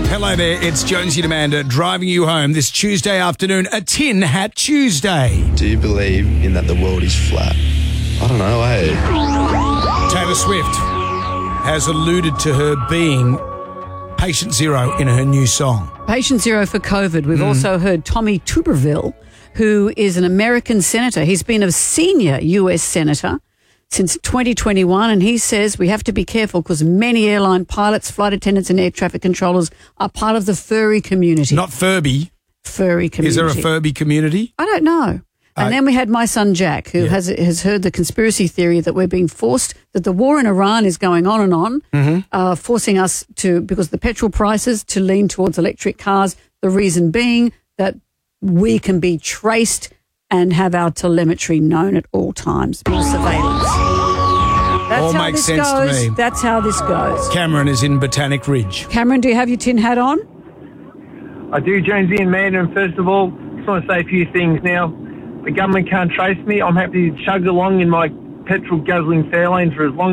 Hello there, it's Jonesy and Amanda driving you home this Tuesday afternoon, a Tin Hat Tuesday. Do you believe in that the world is flat? I don't know, Taylor Swift has alluded to her being patient zero in her new song. Patient zero for COVID. We've also heard Tommy Tuberville, who is an American senator. He's been a senior US senator since 2021, and he says we have to be careful because many airline pilots, flight attendants and air traffic controllers are part of the furry community. Not Furby. Furry community. Is there a Furby community? I don't know. And then we had my son Jack, who has heard the conspiracy theory that we're being forced, that the war in Iran is going on and on, forcing us to, because the petrol prices, to lean towards electric cars, the reason being that we can be traced and have our telemetry known at all times, more surveillance. That's All how makes this sense goes. to me. That's how this goes. Cameron is in Botanic Ridge. Cameron, do you have your tin hat on? I do, Jonesy and Amanda, and first of all, just want to say a few things now. The government can't trace me. I'm happy to chug along in my petrol guzzling Fairlane for as long